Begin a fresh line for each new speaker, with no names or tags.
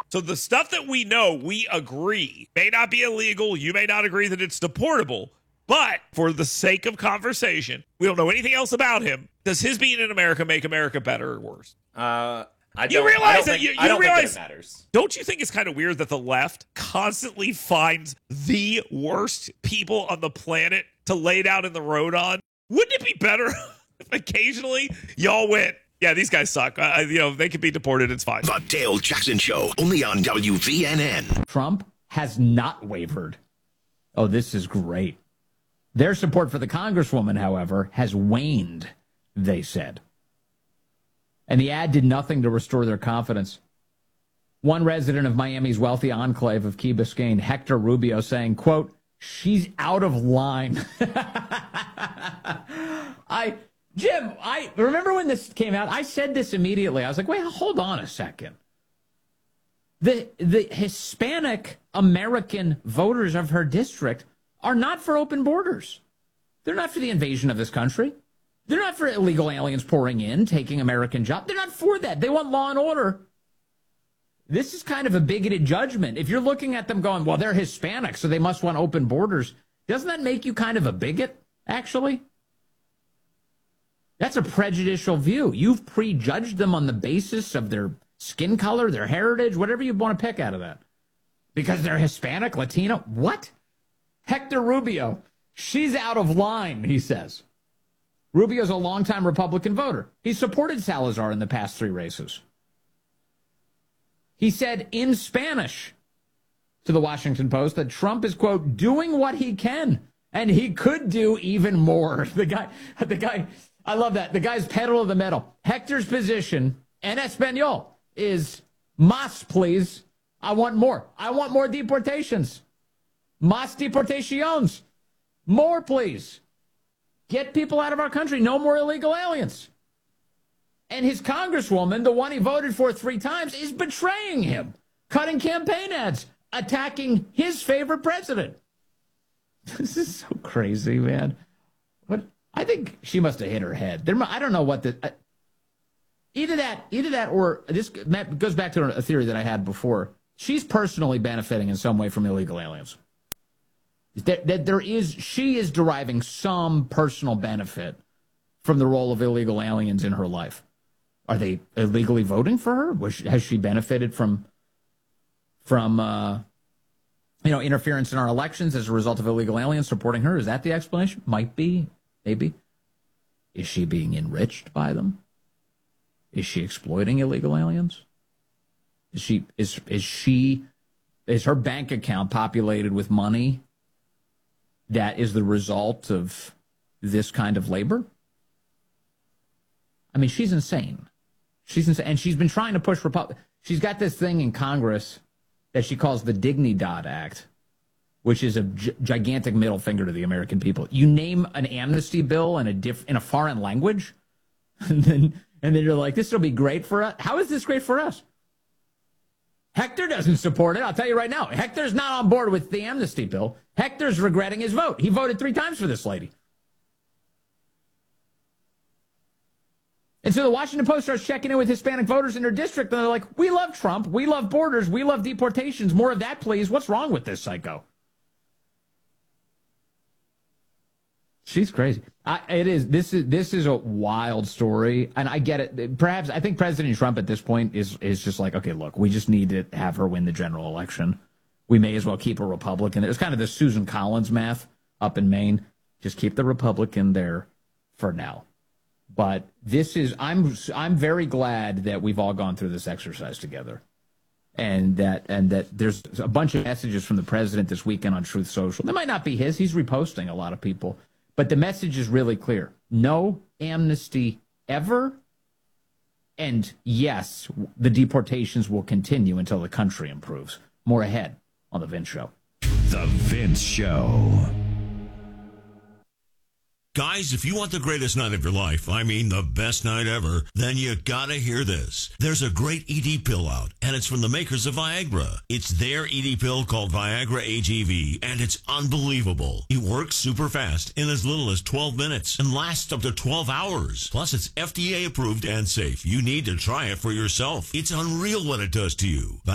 So the stuff that we know, we agree, may not be illegal. You may not agree that it's deportable. But for the sake of conversation, we don't know anything else about him. Does his being in America make America better or worse?
I don't think it matters.
Don't you think it's kind of weird that the left constantly finds the worst people on the planet to lay down in the road on? Wouldn't it be better if occasionally y'all went, yeah, these guys suck. They could be deported. It's fine.
The Dale Jackson Show, only on WVNN.
Trump has not wavered. Oh, this is great. Their support for the Congresswoman, however, has waned, they said. And the ad did nothing to restore their confidence. One resident of Miami's wealthy enclave of Key Biscayne, Hector Rubio, saying, quote, "She's out of line." Jim, I remember when this came out, I said this immediately. I was like, wait, hold on a second. The Hispanic American voters of her district are not for open borders. They're not for the invasion of this country. They're not for illegal aliens pouring in, taking American jobs. They're not for that. They want law and order. This is kind of a bigoted judgment. If you're looking at them going, well, they're Hispanic, so they must want open borders, doesn't that make you kind of a bigot, actually? That's a prejudicial view. You've prejudged them on the basis of their skin color, their heritage, whatever you want to pick out of that. Because they're Hispanic, Latino. What? Hector Rubio, she's out of line, he says. Rubio's a longtime Republican voter. He supported Salazar in the past 3 races. He said in Spanish to the Washington Post that Trump is, quote, doing what he can, and he could do even more. The guy, I love that. The guy's pedal to the metal. Hector's position, en Espanol, is más, please. I want more. I want more deportations. Más deportaciones. More, please. Get people out of our country. No more illegal aliens. And his congresswoman, the one he voted for 3 times, is betraying him, cutting campaign ads, attacking his favorite president. This is so crazy, man. But I think she must have hit her head. I don't know what the... Either that, or this goes back to a theory that I had before. She's personally benefiting in some way from illegal aliens. She is deriving some personal benefit from the role of illegal aliens in her life. Are they illegally voting for her? Has she benefited from interference in our elections as a result of illegal aliens supporting her? Is that the explanation? Might be, maybe. Is she being enriched by them? Is she exploiting illegal aliens? Is her bank account populated with money that is the result of this kind of labor? I mean, she's insane. And she's been trying to push She's got this thing in Congress that she calls the Dignidad Act, which is a gigantic middle finger to the American people. You name an amnesty bill in a foreign language, and then you're like, this will be great for us. How is this great for us? Hector doesn't support it. I'll tell you right now. Hector's not on board with the amnesty bill. Hector's regretting his vote. He voted 3 times for this lady. And so the Washington Post starts checking in with Hispanic voters in her district, and they're like, we love Trump. We love borders. We love deportations. More of that, please. What's wrong with this psycho? She's crazy. This is a wild story, and I get it. Perhaps I think President Trump at this point is just like, okay, look, we just need to have her win the general election. We may as well keep a Republican. It was kind of the Susan Collins math up in Maine. Just keep the Republican there for now. But I'm very glad that we've all gone through this exercise together, and that there's a bunch of messages from the president this weekend on Truth Social. They might not be his. He's reposting a lot of people. But the message is really clear. No amnesty ever. And yes, the deportations will continue until the country improves. More ahead on The Vince Show.
The Vince Show.
Guys, if you want the greatest night of your life, I mean the best night ever, then you gotta hear this. There's a great ED pill out, and it's from the makers of Viagra. It's their ED pill called Viagra AGV, and it's unbelievable. It works super fast in as little as 12 minutes and lasts up to 12 hours. Plus, it's FDA approved and safe. You need to try it for yourself. It's unreal what it does to you.